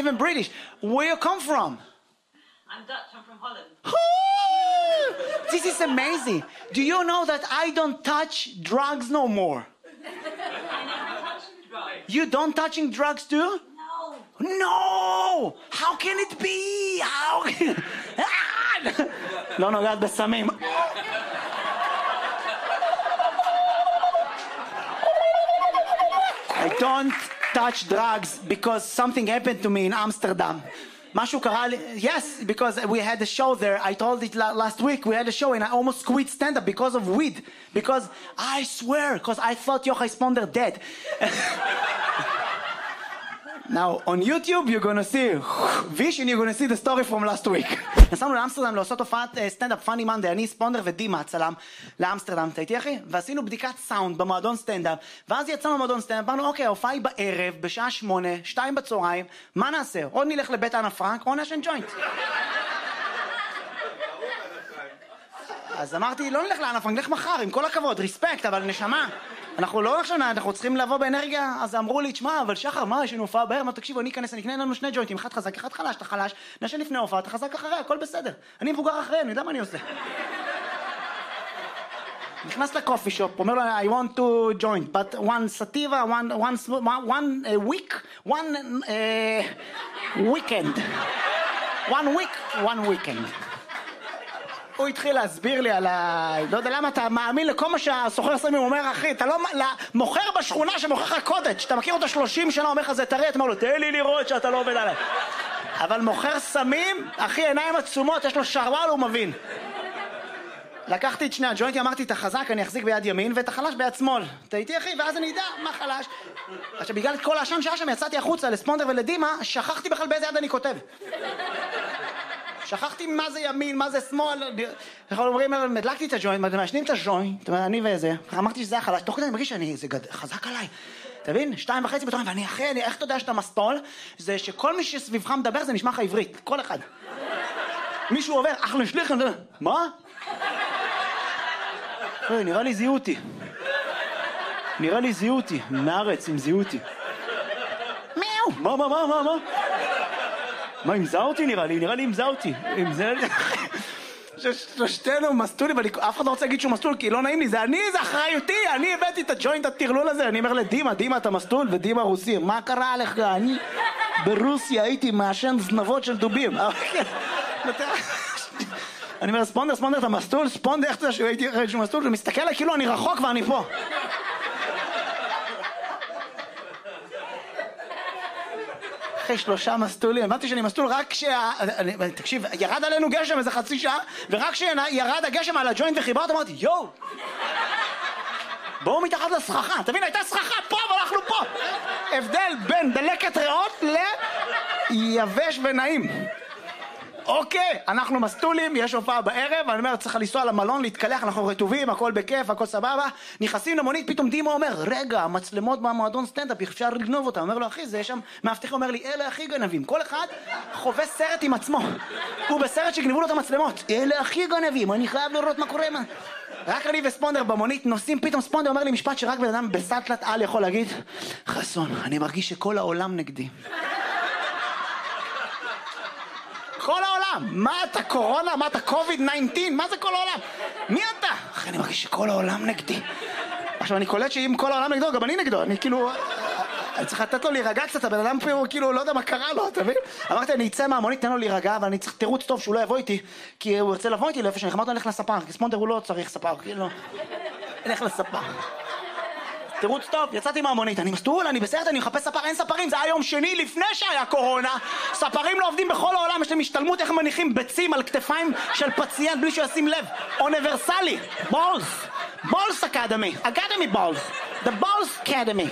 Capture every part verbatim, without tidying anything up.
even British. Where you come from? I'm Dutch, I'm from Holland. This is amazing. Do you know that I don't touch drugs no more? I never touched drugs. You don't touching drugs too? No. No! How can it be? How? לא נוגעת בסמים. I don't touch drugs because something happened to me in Amsterdam. משהו קרה לי, yes, because we had a show there, I told it last week, we had a show and I almost quit stand-up because of weed. Because, I swear, because I thought Yochai Sponder dead. Now, on YouTube, you're gonna see vision, you're gonna see the story from last week. נסענו לאמסטרדם לעשות הופעת סטנדאפ פאני מנדי, אני ספונדר ודימה צלם לאמסטרדם, אתה איתי אחי? ועשינו בדיקת סאונד במועדון סטנדאפ, ואז יצאנו במועדון סטנדאפ, אמרנו אוקיי, ההופעה היא בערב, בשעה שמונה, שתיים בצהריים, מה נעשה? עוד נלך לבית אנה פרנק, או נשן ג'וינט. אז אמרתי, לא נלך לאנה פרנק, נלך מחר, עם כל הכבוד, ריספקט, אבל נשמה. אנחנו לא עכשיו, אנחנו צריכים לבוא באנרגיה, אז אמרו לי, תשמע, אבל שחר, מה, יש לנו הופעה בערב, מה, תקשיבו, אני אכנס, אני אקנה לנו שני ג'וינטים, אחד חזק, אחד חלש, אתה חלש, נשן לפני הופעה, אתה חזק אחרי, הכל בסדר. אני מבוגר אחרי, אני יודע מה אני עושה. נכנס לקופי שופ, אומר לו, I want to join, but one sativa, one, one, one uh, week, one uh, weekend. One week, one weekend. הוא התחיל להסביר לי על ה... לא יודע למה אתה מאמין לכל מה שהסוחר סמים אומר, אחי, אתה לא... מוכר בשכונה שמוכר לך קוטג', שאתה מכיר אותו שלושים שנה, אומר לך זה טרי, אתה אומר לו, תן לי לראות שאתה לא עובד עליי. אבל מוכר סמים, אחי, עיניים עצומות, יש לו שרוול, הוא מבין. לקחתי את שני הג'וינטים, אמרתי, אתה חזק, אני אחזיק ביד ימין, ואת החלש ביד שמאל. אתה איתי, אחי, ואז אני יודע מה חלש. עכשיו, בגלל כל העשן שעה שם, יצאתי החוצה לספונדר ולדימה, שכחתי בכלל באיזה יד אני כותב. שכחתי מה זה ימין, מה זה שמאל. אנחנו אומרים, מדלקתי את הג'וינט, מעשנים את הג'וינט, אני וזה, אמרתי שזה החלש, תוך כדי אני מרגיש שאני, זה חזק עליי. תבין? שתיים וחצי בתורן, ואני אחרי, אני, איך אתה יודע שאתה מסטול? זה שכל מי שסביבך מדבר, זה נשמע לך עברית, כל אחד. מישהו עובר, אך נשליך, מה? נראה לי זיהו אותי. נראה לי זיהו אותי, מארץ, אם זיהו אותי. מיהו? מה, מה, מה, מה, מה? מה, אם זהו אותי נראה לי? נראה לי אם זהו אותי. אם זה... שלושתנו מסטולים, אף אחד לא רוצה להגיד שהוא מסטול, כי לא נעים לי, זה אני, זה אחריותי, אני הבאתי את הג'וינט, הטרלול הזה, אני אומר לדימה, דימה אתה מסטול, ודימה רוסי, מה קרה לך? אני ברוסיה הייתי מעשן זנבות של דובים. אני אומר, ספונדר, ספונדר, אתה מסטול? ספונדר, איך אתה יודע שהייתי שהוא מסטול? הוא מסתכל עליי כאילו אני רחוק ואני פה. אחרי שלושה מסטולים, הבנתי שאני מסטול רק כשה... תקשיב, ירד עלינו גשם איזה חצי שעה, ורק כשירד הגשם על הג'וינט וחיברת, אמרתי, יואו! בואו מתחת לסככה, תבין, הייתה סככה פה, אבל אנחנו פה! הבדל בין דלקת ריאות ליבש ונעים. אוקיי, אנחנו מסטולים, יש הופעה בערב, אני אומר, צריך לנסוע למלון, להתקלח, אנחנו רטובים, הכל בכיף, הכל סבבה. נכנסים למונית, פתאום דימה אומר, רגע, המצלמות במועדון סטנדאפ, אפשר לגנוב אותם. אומר לו, אחי, זה יש שם, מאבטח אומר לי, אלה הכי גנבים. כל אחד חווה סרט עם עצמו. הוא בסרט שגנבו לו את המצלמות. אלה הכי גנבים, אני חייב לראות מה קורה, מה. רק אני וספונדר במונית נוסעים, פתאום ספונדר אומר לי משפט שרק בן אדם בסטלת על יכול להגיד, חסון, אני מרגיש שכל העולם נגדי. כל העולם, מה אתה קורונה, מה אתה קוביד תשע עשרה, מה זה כל העולם? מי אתה? אחי, אני מרגיש שכל העולם נגדי. עכשיו אני קולט שאם כל העולם נגדו, גם אני נגדו, אני כאילו, אני צריך לתת לו להירגע קצת, הבן אדם פה כאילו, לא יודע מה קרה לו, אתה מבין? אמרתי, אני אצא מהמונית, תן לו להירגע, אבל אני צריך תירוץ טוב שהוא לא יבוא איתי, כי הוא ירצה לבוא איתי לאיפה שאני אמרתי, אני הולך לספר, כי ספונדר הוא לא צריך ספר, כאילו, הולך לספר. תירוץ טוב, יצאתי מהמונית, אני מסטול, אני בסרט, אני מחפש ספר, אין ספרים, זה היה יום שני לפני שהיה קורונה, ספרים לא עובדים בכל העולם, יש להם השתלמות איך מניחים ביצים על כתפיים של פציינט בלי שהוא ישים לב, אוניברסלי, בולס, בולס אקדמי, אקדמי בולס, the בולס אקדמי.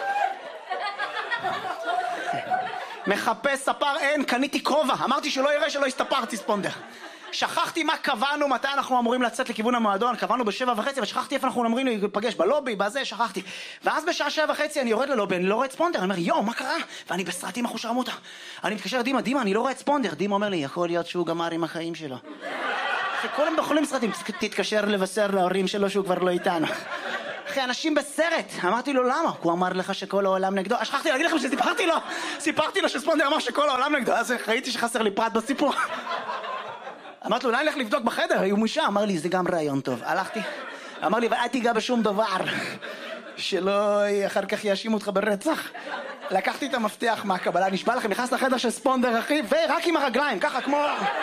מחפש ספר, אין, קניתי כובע, אמרתי שלא יראה שלא הסתפרתי ספונדר. שכחתי מה קבענו, מתי אנחנו אמורים לצאת לכיוון המועדון, קבענו בשבע וחצי, ושכחתי איפה אנחנו אמורים להיפגש בלובי, בזה, שכחתי. ואז בשעה שבע וחצי אני יורד ללובי, אני לא רואה את ספונדר, אני אומר, יואו, מה קרה? ואני בסרטים אחוש רמותה. אני מתקשר לדימה, דימה, אני לא רואה את ספונדר. דימה אומר לי, יכול להיות שהוא גמר עם החיים שלו. כולם בחולים סרטים, תתקשר לבשר להורים שלו שהוא כבר לא איתנו. אחי, אנשים בסרט. אמרתי לו, למה? הוא אמר לך שכל העולם נגדו. שכחתי להגיד לכם שסיפרתי לו, סיפרתי לו שספונדר אמר שכל העולם נגדו, אז ראיתי שחסר לי פרט בסיפור. אמרתי לו, אולי נלך לבדוק בחדר, היו מושה. אמר לי, זה גם רעיון טוב. הלכתי, אמר לי, ואל תיגע בשום דבר, שלא אחר כך יאשימו אותך ברצח. לקחתי את המפתח מהקבלה, נשבע לכם, נכנס לחדר של ספונדר, אחי, ורק עם הרגליים, ככה כמו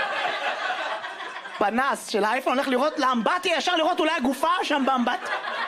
פנס של האייפון, הולך לראות לאמבטיה, ישר לראות אולי הגופה שם באמבט.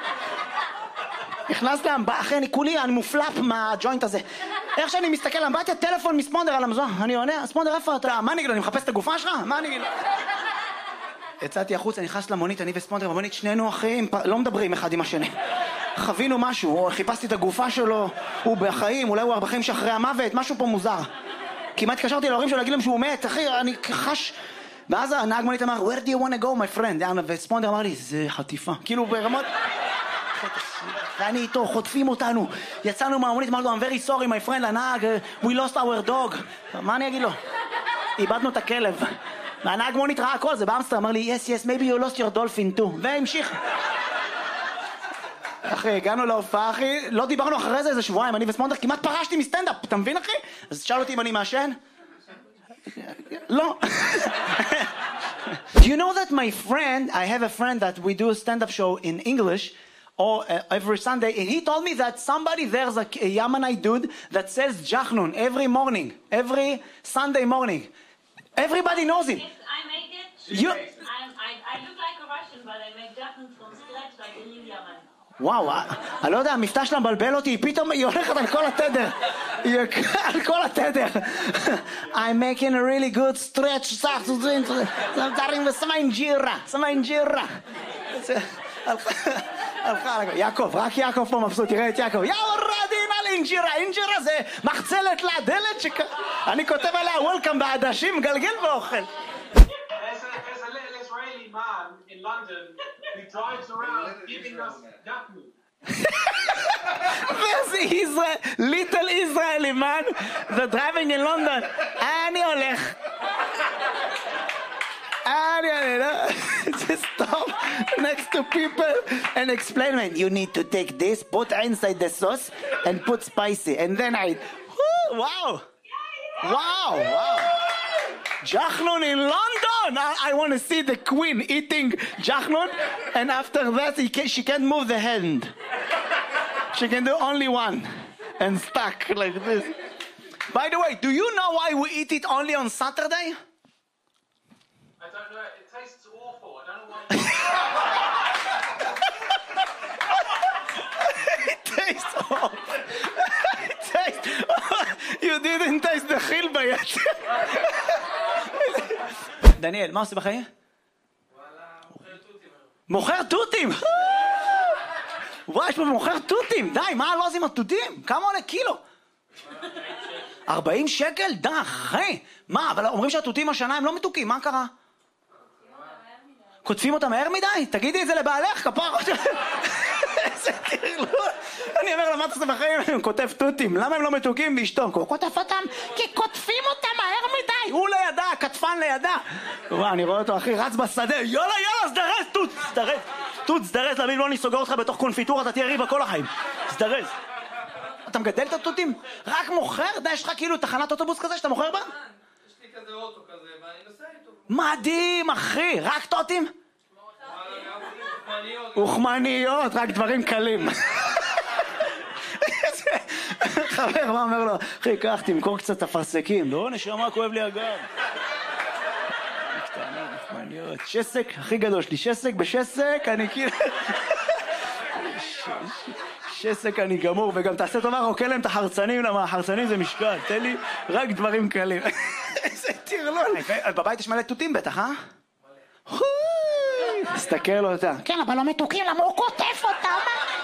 נכנס לאמבטיה, אחי, אני כולי, אני מופלפ מהג'וינט הזה. איך שאני מסתכל לאמבטיה, טלפון מספונדר על המזון, אני עונה, ספונדר, איפה אתה? מה נגיד לו, אני מחפש את הגופה שלך? מה נגיד לו? יצאתי החוץ, אני נכנס למונית, אני וספונדר במונית, שנינו אחים, לא מדברים אחד עם השני. חווינו משהו, חיפשתי את הגופה שלו, הוא בחיים, אולי הוא בחיים שאחרי המוות, משהו פה מוזר. כמעט התקשרתי להורים שלו להגיד להם שהוא מת, אחי, אני חש... ואז הנהג מונית אמר, where do you want to go my friend? וספונדר אמר לי, זה חטיפה. כאילו ברמות... ואני איתו, חוטפים אותנו. יצאנו מהמונית, אמרנו, I'm very sorry my friend, לנהג, we lost our dog. מה אני אגיד לו? איבדנו את הכלב. והנהג מונית ראה הכל, זה באמסטר, אמר לי, yes, yes, maybe you lost your dolphin too. והמשיך. אחי, הגענו להופעה, אחי, לא דיברנו אחרי זה איזה שבועיים, אני וספונדר כמעט פרשתי מסטנדאפ, אתה מבין, אחי? אז שאל אותי אם אני מעשן? לא. Do you know that my friend, I have a friend that we do a stand-up show in English, or uh, every Sunday, and he told me that somebody there's a, a Yemenite dude that sells jachnun every morning, every Sunday morning. Everybody knows him. Yes, I make it. You... I, I, I look like a Russian, but I make jachnun from scratch like a real Yemen. וואו, אני לא יודע, המבטא שלה מבלבל אותי, פתאום היא הולכת על כל התדר. היא על כל התדר. I'm making a really good stretch, דברים ושמה אינג'ירה, שמה אינג'ירה. הלכה, יעקב, רק יעקב פה מבסוט, תראה את יעקב. יאורדין על אינג'ירה, אינג'ירה זה מחצלת לדלת שכ... אני כותב עליה וולקאם בעדשים, גלגל ואוכל. Man in London who drives around giving us jachnun. There's the Israel, little Israeli man that's driving in London. אני הולך. אני הולך. Just stop next to people and explain, man, you need to take this, put inside the sauce and put spicy. And then I, wow. Wow, wow. Jachnun in London! I, I want to see the queen eating jachnun, and after that he can, she can't move the hand. She can do only one, and stuck like this. By the way, do you know why we eat it only on Saturday? I don't know, it tastes awful. I don't know why. It tastes awful. It tastes... You didn't taste the chilba yet. דניאל, מה עושה בחיים? מוכר תותים! וואי, יש פה מוכר תותים! די, מה לא עושים התותים? כמה עולה קילו? ארבעים שקל? די, אחי! מה, אבל אומרים שהתותים השנה הם לא מתוקים, מה קרה? כותבים אותם מהר מדי? תגידי את זה לבעלך, כפר! איזה תרלול! אני אומר לה, מה אתה עושה בחיים? אני כותב תותים, למה הם לא מתוקים באשתו? הוא כותב אותם כי כותבים אותם מהר מדי! הוא לידה, כתפן לידה! וואו, אני רואה אותו, אחי, רץ בשדה, יאללה, יאללה, סדרס, תות, סדרס! תות, סדרס, להבין, לא אני סוגר אותך בתוך קונפיטורה, אתה תהיה ריבה כל החיים. סדרס. אתה מגדל את התותים? רק מוכר? די, יש לך כאילו תחנת אוטובוס כזה שאתה מוכר בה? יש לי כזה אוטו כזה, ואני נוסע איתו. מדהים, אחי! רק תותים? אוכמניות, רק דברים קלים. חבר, מה אומר לו? אחי, קח, תמכור קצת אפרסקים. לא, נשמה, כואב לי הגב. קטנים, אוכמניות. שסק, הכי גדול שלי. שסק בשסק, אני כאילו... שסק אני גמור, וגם תעשה טובה, רוקל להם את החרצנים, למה החרצנים זה משקל. תן לי רק דברים קלים. איזה תרלול. בבית יש מלא תותים בטח, אה? תסתכל לו אותה. כן, אבל לא מתוקים, למה הוא כותף אותם?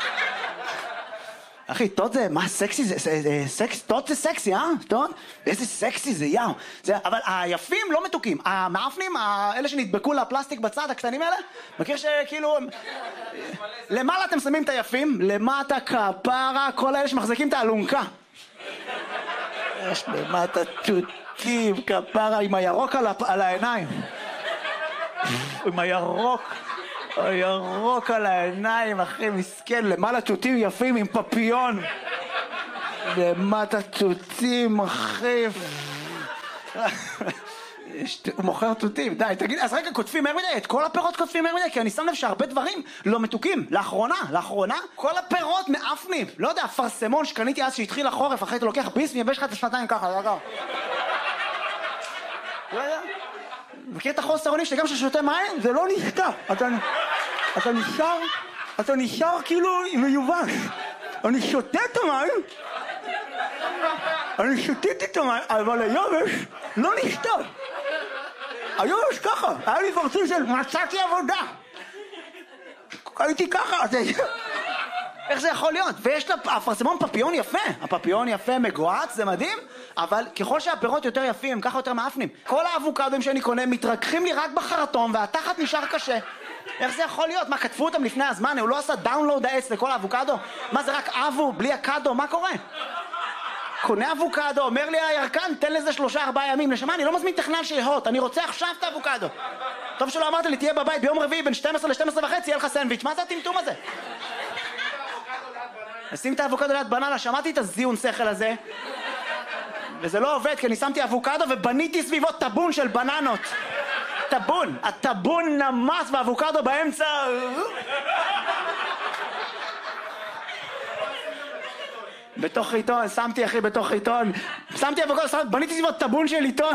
אחי, תות זה, מה סקסי זה? סקס, תות זה סקסי, אה? תות? איזה סקסי זה, יאו. אבל היפים לא מתוקים. המאפנים, אלה שנדבקו לפלסטיק בצד, הקטנים האלה, מכיר שכאילו... למעלה אתם שמים את היפים, למטה כפרה, כל האלה שמחזיקים את האלונקה. יש למטה תותים, כפרה, עם הירוק על העיניים. עם הירוק. ירוק על העיניים, אחי, מסכן, למעלה תותים יפים עם פפיון. למטה תותים, אחי. הוא מוכר תותים, די, תגיד, אז רגע, כותפים מהר מדי, את כל הפירות כותפים מהר מדי, כי אני שם לב שהרבה דברים לא מתוקים. לאחרונה, לאחרונה, כל הפירות מאפנים. לא יודע, פרסמון שקניתי אז שהתחיל החורף, אחרי אתה לוקח ביס, מייבש לך את השפתיים ככה, לא יודע. לא יודע. מכיר את החוסר אונים שגם כששותה מים, זה לא נשתה. אתה, אתה נשאר, אתה נשאר כאילו מיובש. אני שותה את המים, אני שותיתי את המים, אבל היובש לא נשתה. היובש ככה, היה לי פרצוף של מצאתי עבודה. הייתי ככה, איך זה יכול להיות? ויש לה, הפרסמון פפיון יפה, הפפיון יפה מגועץ, זה מדהים, אבל ככל שהפירות יותר יפים, הם ככה יותר מאפנים. כל האבוקדוים שאני קונה מתרככים לי רק בחרטום, והתחת נשאר קשה. איך זה יכול להיות? מה, כתבו אותם לפני הזמן? הוא לא עשה דאונלוד העץ לכל האבוקדו? מה, זה רק אבו, בלי הקדו? מה קורה? קונה אבוקדו, אומר לי הירקן, תן לזה שלושה ארבעה ימים. לשמה, אני לא מזמין תכנן שיהות, אני רוצה עכשיו את האבוקדו. טוב שלא אמרת לי, תהיה בבית ביום רביעי בין שתים עשרה ל-שתים עשרה וחצי, יהיה לך סנדוויץ'. מה זה הטמטום הזה? שים את האבוקדו ליד בננה, שמעתי את הזיון שכל הזה, וזה לא עובד, כי אני שמתי אבוקדו ובניתי סביבו טבון של בננות. טבון, הטבון נמס ואבוקדו באמצע. בתוך עיתון, שמתי אחי בתוך עיתון, שמתי אבוקדו, בניתי סביבו טבון של עיתון.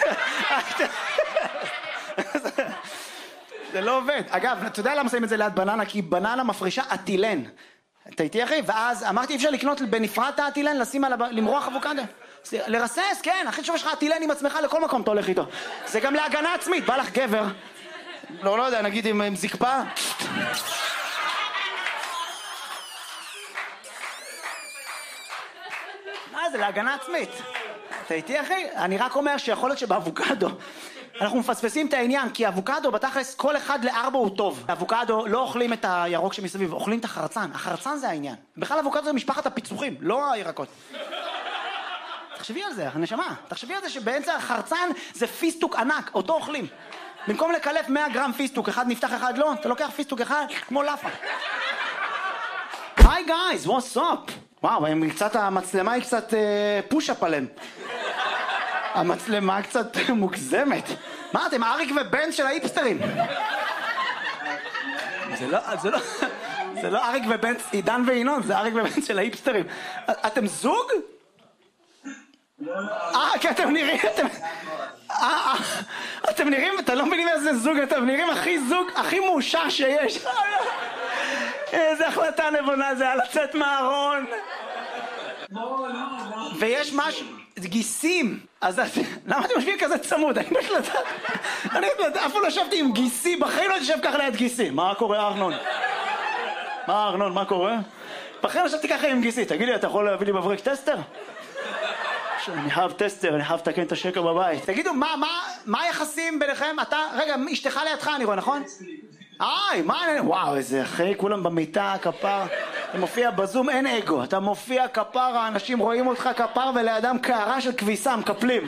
זה לא עובד. אגב, אתה יודע למה שמים את זה ליד בננה? כי בננה מפרישה אטילן. אתה איתי אחי? ואז אמרתי אי אפשר לקנות בנפרד את האטילן, לשים על למרוח אבוקדו. לרסס, כן, אחי שוב יש לך אטילן עם עצמך לכל מקום אתה הולך איתו. זה גם להגנה עצמית, בא לך גבר, לא, לא יודע, נגיד עם, עם זקפה. מה זה, להגנה עצמית. אתה איתי אחי? אני רק אומר שיכול להיות שבאבוקדו אנחנו מפספסים את העניין, כי אבוקדו בתכלס כל אחד לארבע הוא טוב. אבוקדו לא אוכלים את הירוק שמסביב, אוכלים את החרצן. החרצן זה העניין. בכלל אבוקדו זה משפחת הפיצוחים, לא הירקות. תחשבי על זה, הנשמה. תחשבי על זה שבאמצע החרצן זה פיסטוק ענק, אותו אוכלים. במקום לקלף מאה גרם פיסטוק, אחד נפתח אחד לא, אתה לוקח פיסטוק אחד כמו לאפה. היי גייז, what's up? וואו, קצת, המצלמה היא קצת פוש-אפ עליהם. המצלמה קצת מוגזמת. מה, אתם אריק ובן של האיפסטרים? זה לא, זה לא, זה לא אריק ובן, עידן וינון, זה אריק ובן של האיפסטרים. אתם זוג? אה, כי אתם נראים, אתם... אה, אתם נראים, אתם לא מבינים איזה זוג, אתם נראים הכי זוג, הכי מאושר שיש. איזה החלטה נבונה זה, על לצאת מהארון. ויש משהו, גיסים, אז למה אתם יושבים כזה צמוד? אני לא יודעת, אני לא יודעת, אף פעם לא ישבתי עם גיסי, בחיים לא יושב ככה ליד גיסי. מה קורה ארנון? מה ארנון, מה קורה? בחיים לא ישבתי ככה עם גיסי, תגיד לי, אתה יכול להביא לי מבריק טסטר? אני חייב טסטר, אני חייב לתקן את השקר בבית. תגידו, מה, מה, מה היחסים ביניכם? אתה, רגע, אשתך לידך אני רואה, נכון? איי, מה, וואו, איזה אחי, כולם במיטה, כפר. אתה מופיע בזום, אין אגו. אתה מופיע כפר, האנשים רואים אותך כפר, ולידם קערה של כביסה, מקפלים.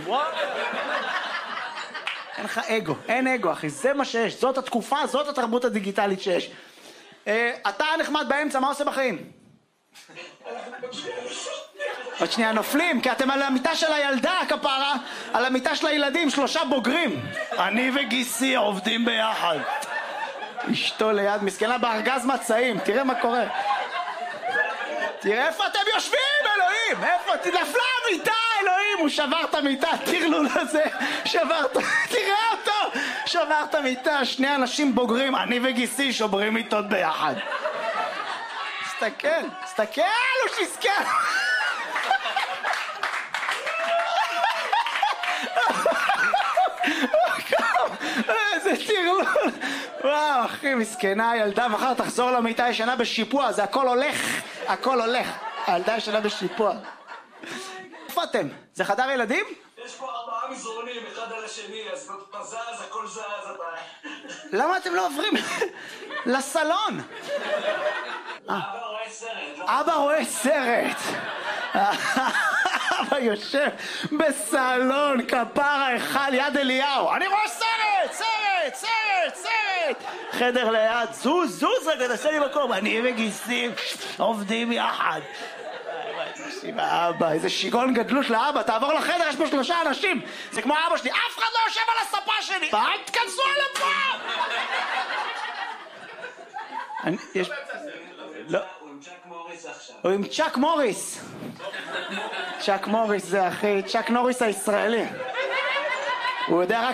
אין לך אגו, אין אגו, אחי, זה מה שיש. זאת התקופה, זאת התרבות הדיגיטלית שיש. אתה נחמד באמצע, מה עושה בחיים? עוד שנייה נופלים, כי אתם על המיטה של הילדה, כפרה, על המיטה של הילדים, שלושה בוגרים. אני וגיסי עובדים ביחד. אשתו ליד, מסכנה בארגז מצעים, תראה מה קורה. תראה איפה אתם יושבים, אלוהים, איפה, נפלה המיטה, אלוהים, הוא שבר את המיטה, תרלול הזה, שבר את, תראה אותו, שבר את המיטה, שני אנשים בוגרים, אני וגיסי שוברים מיטות ביחד. תסתכל, תסתכל, הוא שיסכל. איזה תרלול. וואו אחי, מסכנה הילדה, מחר תחזור למיטה ישנה בשיפוע, זה הכל הולך, הכל הולך. הילדה ישנה בשיפוע. איפה אתם? זה חדר ילדים? יש פה ארבעה מזרונים, אחד על השני, אז אתה זז, הכל זז, אתה... למה אתם לא עוברים לסלון? אבא רואה סרט. אבא רואה סרט. אבא יושב בסלון, כפרה אחד יד אליהו. אני רואה סרט, סרט! סרט, סרט, סרט! חדר ליד, זוז, זוז רגע, תעשה לי מקום. אני וגיסים עובדים יחד. אבא, איזה שיגעון גדלות לאבא, תעבור לחדר, יש פה שלושה אנשים. זה כמו אבא שלי, אף אחד לא יושב על הספה שלי. מה? תכנסו על הפעם! אני, יש... לא. הוא עם צ'אק מוריס עכשיו. הוא עם צ'אק מוריס. צ'אק מוריס זה אחי, צ'אק נוריס הישראלי. הוא יודע רק